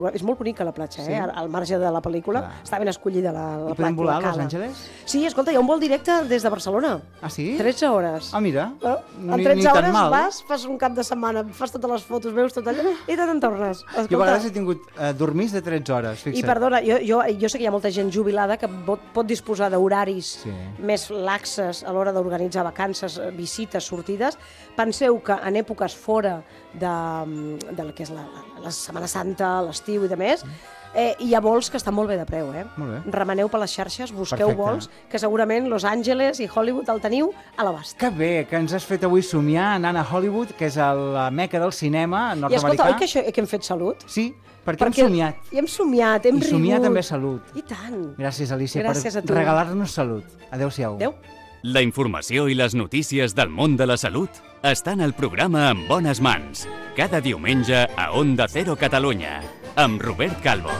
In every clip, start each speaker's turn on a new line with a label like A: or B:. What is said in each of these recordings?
A: És molt bonica la platja, al marge de la pel·lícula. Està ben escollida la platja.
B: I podem volar a Los Angeles?
A: Sí, escolta, hi ha un vol directe des de Barcelona.
B: Ah, sí?
A: 13 hores.
B: Ah, mira.
A: En 13 hores vas, fas un cap de setmana, fas totes les fotos, veus tot allò i te'n tornes.
B: Jo a vegades he tingut dormís de 13 hores, fixa't.
A: I perdona, jo sé que hi ha molta gent jubilada que pot disposar d'horaris més laxes a l'hora d'organitzar vacances, visites, sortides. Penseu que en èpoques fora de la que és la Setmana Santa, l'estiu i de més, hi ha vols que estan molt bé de preu,
B: Molt bé.
A: Remeneu per les xarxes, busqueu vols, que segurament Los Angeles i Hollywood el teniu a l'abast.
B: Que bé, que ens has fet avui somiar anant a Hollywood, que és la meca del cinema nord-americà.
A: I escolta, oi que hem fet salut?
B: Sí, perquè hem somiat.
A: I hem somiat, hem rigut.
B: I somiar també salut.
A: I tant.
B: Gràcies, Alicia, per regalar-nos salut. Adéu-siau.
A: Adéu.
C: La informació i les notícies del món de la salut estan al programa En Bones Mans, cada diumenge a Onda Cero Catalunya, amb Robert Calvo.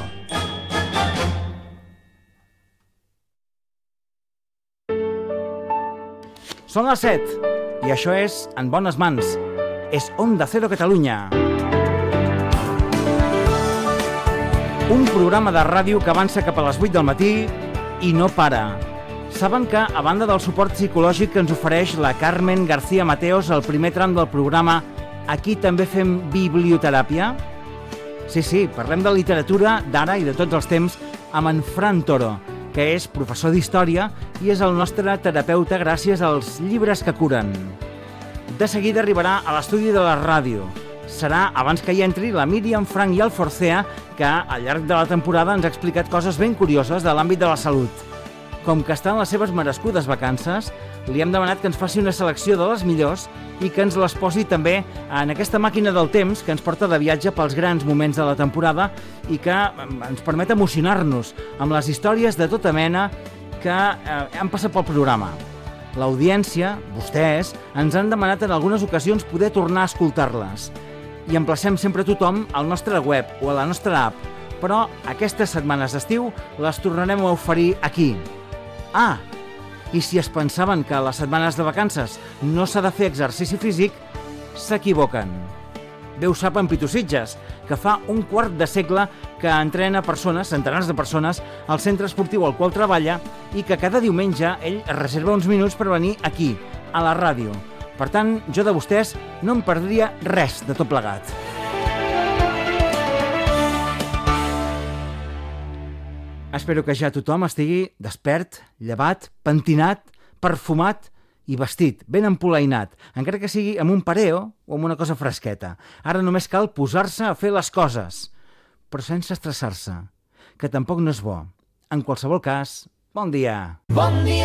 B: Són les 7 i això és En Bones Mans. És Onda Cero Catalunya. Un programa de ràdio que avança cap a les 8 del matí i no para. Saben que, a banda del suport psicològic que ens ofereix la Carmen García Mateos al primer tram del programa, aquí també fem biblioteràpia? Sí, parlem de literatura d'ara i de tots els temps amb en Fran Toro, que és professor d'història i és el nostre terapeuta gràcies als llibres que curen. De seguida arribarà a l'estudi de la ràdio. Serà abans que hi entri la Míriam Frank i el Forcea, que al llarg de la temporada ens ha explicat coses ben curioses de l'àmbit de la salut. Com que està en les seves merescudes vacances, li hem demanat que ens faci una selecció de les millors i que ens les posi també en aquesta màquina del temps que ens porta de viatge pels grans moments de la temporada i que ens permet emocionar-nos amb les històries de tota mena que han passat pel programa. L'audiència, vostès, ens han demanat en algunes ocasions poder tornar a escoltar-les. I emplacem sempre tothom al nostre web o a la nostra app, però aquestes setmanes d'estiu les tornarem a oferir aquí. Ah, i si es pensaven que a les setmanes de vacances no s'ha de fer exercici físic, s'equivoquen. Bé ho sap en Pitu Sitges, que fa un quart de segle que entrena persones, centenars de persones, al centre esportiu al qual treballa i que cada diumenge ell es reserva uns minuts per venir aquí, a la ràdio. Per tant, jo de vostès no em perdria res de tot plegat. Espero que ja tothom estigui despert, llevat, pentinat, perfumat i vestit, ben empolainat, encara que sigui amb un pareo o amb una cosa fresqueta. Ara només cal posar-se a fer les coses, però sense estressar-se, que tampoc no és bo. En qualsevol cas, bon dia. Bon dia.